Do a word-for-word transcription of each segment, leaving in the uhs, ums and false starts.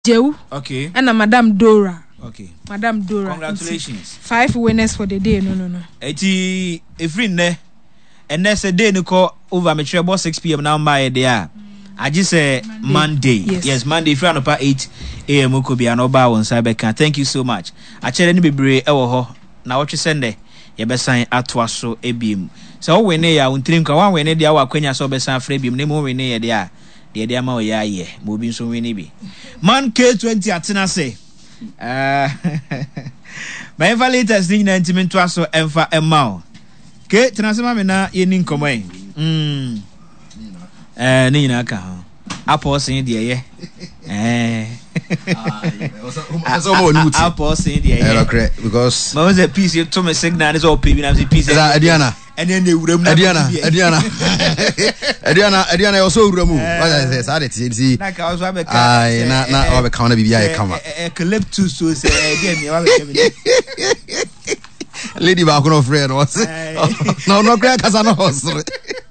Jew. Okay. And a Madame Dora. Okay. Madame Dora. Congratulations. Five winners for the day. No, no, no. Eti every ne, and next day no call over me about six p.m. now by there. I just say Monday. Monday. Yes. yes, Monday. If you are eight a.m. could be an oba on cyber. Thank you so much. I tell any be ewo na what you send there. You be sign atwa so ebim. So when they are untrim ka one when they are kwenya so be sign freebim. Nemo when they are there. The idea ma oya ye. Mobin so when be. Man K twenty atina say. Uh, my latest thing na intimate to so emfa emma. K tenasema me na ye nin komo e. Mm. Eh ni na ka. Apo sin de ye. Eh. Ah, so mo nuti. Apo sin de ye. Eh, correct because mo say piece you to me signal is all pay na say piece. Adiana. And then they wuram na. Adiana, Adiana. Adiana, Adiana also wuramu. What I say, say it see. Na ka also be ka. Ai na na o be ka na bibia e kama. Eucalyptus so say again me wa be. Lady ba ko no friend was. No no kra kasa no hosre.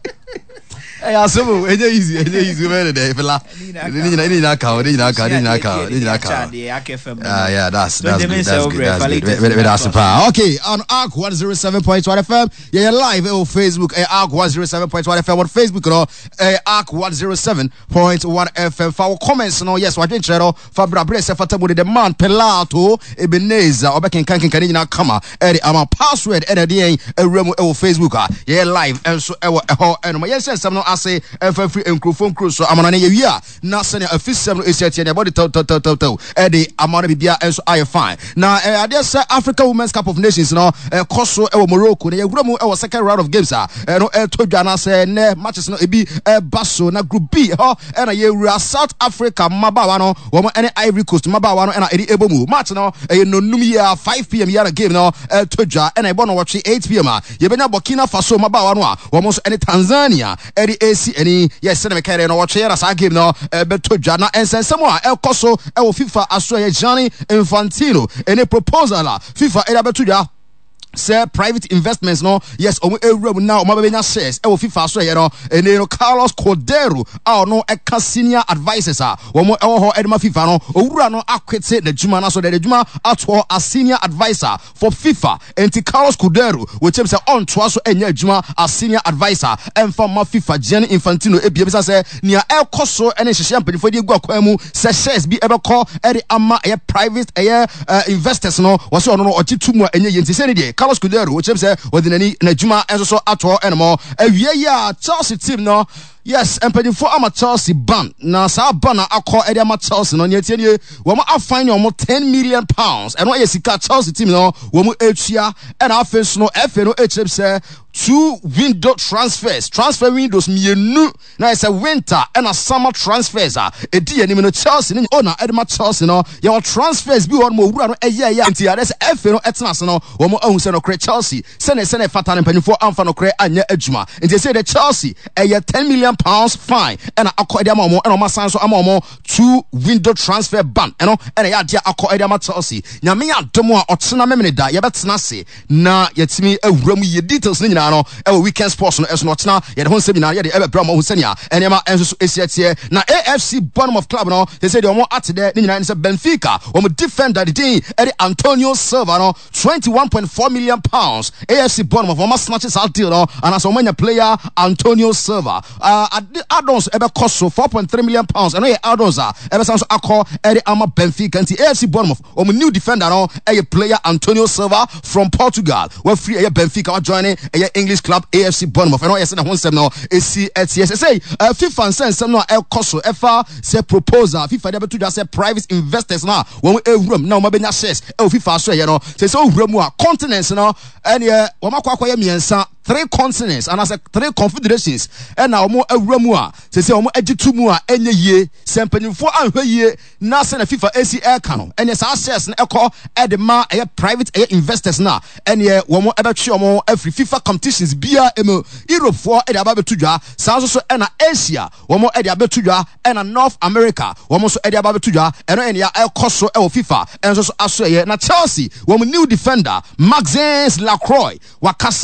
Eh asomo eje easy eje easy very dey fela. Ni na ni na ka ni na ka ni na ka ni na ka. Ah yeah that's that's good, that's good that's good. Very very that's super. Okay on Arc one oh seven point one F M. Yeah live on Facebook eh Arc one oh seven point one F M on Facebook no eh Arc one oh seven point one F M. For comments no yes what didn't share for Brabre se fata body the man Pelato Ebenezer obekin kan kan ni na kama eh ama password eh dey ewremu eh Facebook ah yeah live enso eh ho eno yes some no ase efa free microphone crew so amana ye wi a na sene afisem no esiatie ne body tell tell tell tell e de amana bibia enso aye fine na e ade say Africa Women's Cup of Nations no e koso e wo Morocco na ye wura mu e wo second round of games a e no e todwa na say ne matches no e bi e baso na group B ho e na ye wura South Africa mabawa no wo mo ene Ivory Coast mabawa no e na e di ebomu match no e no num ya five p.m. ya game no e todwa e na e bo no watch eight p.m. a ye benya Burkina Faso mabawa no a wo mo so ene Tanzania e di A C any yes na me kare no watch here as a game no e beto dwa na ensensem a e koso e wo FIFA aso ye Gianni Infantino any proposal a FIFA e da beto dwa say private investments no yes omo ewura now omo benya shares e wo FIFA so ye no ene no Carlos Cordero a no e ka senior advisors a omo e wo ho edema FIFA no owura no akwete na djuma na so de djuma ato a senior advisor for FIFA enti Carlos Cordero we tell say on to so enya djuma a senior advisor emfa ma FIFA Gianni Infantino e bia bisa say nia e koso ene hihye ampanifo di gu akwan mu say shares bi e be ko e de ama e private e investors no wo so no no otitu a enye yenti say ne de Carlos Cordero which say within any Najuma and so ato anymore awie ya Chelsea team no yes empathy for ama Chelsea ban na sa ban na akọ e ama Chelsea no netie nie wo mo afine wo ten million pounds and what yesika Chelsea team no wo mo etua and afenso no efe no echep say two window transfers transfer windows mienu na say winter and a summer transfers ah edi anim no Chelsea ni owner edema Chelsea no your transfers bi won mo wura no eye ya nti ade say efe no etena se no wo mo ahun se no kre Chelsea se ne se ne fata ne panifo amfa no kre anya adwuma nti say the Chelsea eye ten million pounds fine and akọ ede ama mo and o masan so ama mo two window transfer ban eno and ya dia akọ ede ama Chelsea nyame ya dom a otena memene da ye betena se na yetimi awura mu ye details ni no e weekend sports no eso no tena ye de ho seminar ye de e bra mo ho senia enema enso so esiatie na A F C Bournemouth club no they say they omo at there ni nyina say Benfica omo defender the day e Antonio Silva no twenty-one point four million pounds A F C Bournemouth omo snatches out deal no and as omo player Antonio Silva uh addons e be cost so four point three million pounds and no addons a e be sanso akọ e de ama Benfica nti A F C Bournemouth omo new defender no e player Antonio Silva from Portugal we free e Benfica wa joining e English club A F C Bournemouth and no yes na ho nsem no esi ets say uh, FIFA nsem no e koso efa say proposal FIFA dey beto just say private investors na won ewuram na won benya shares e FIFA so ye no say say owuram a continents no and ye won akwa akwa ye miensa three continents and as a three confederations and now omo awuramu a say say omo agitu mu a enye yie sempanimfo anhwe yie na say na FIFA A C L kano and yes shares na ekọ edema e private e investors na and ye womo ebetwe omo every FIFA competitions bia emo Europe for e aba betudwa sanso so e na Asia womo e abetudwa e na North America womo so e aba betudwa eno en ya ekoso e wo FIFA enso so aso ye na Chelsea womo new defender Maxence Lacroix wakasa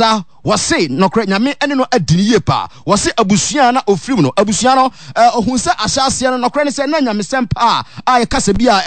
wɔse nokre nyame ene no adini ye pa wɔse abusua na ofrim no abusua no ohun sɛ ahyase no nokre ne sɛ na nyame sempa a a yɛkasa bi a